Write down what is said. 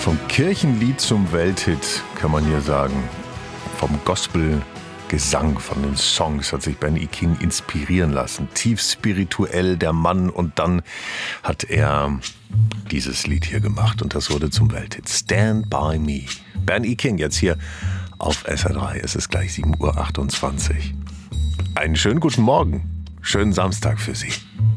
Vom Kirchenlied zum Welthit, kann man hier sagen. Vom Gospelgesang, von den Songs hat sich Ben E. King inspirieren lassen. Tief spirituell, der Mann. Und dann hat er dieses Lied hier gemacht und das wurde zum Welthit. Stand by Me. Ben E. King jetzt hier auf SR3. Es ist gleich 7:28 Uhr. Einen schönen guten Morgen. Schönen Samstag für Sie.